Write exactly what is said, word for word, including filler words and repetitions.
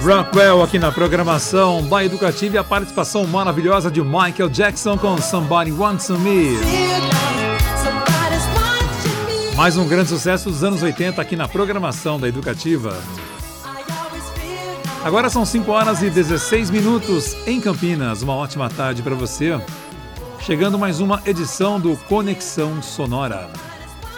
Rockwell aqui na programação da Educativa e a participação maravilhosa de Michael Jackson com Somebody Wants Me. Mais um grande sucesso dos anos oitenta aqui na programação da Educativa. Agora são cinco horas e dezesseis minutos em Campinas. Uma ótima tarde para você. Chegando mais uma edição do Conexão Sonora.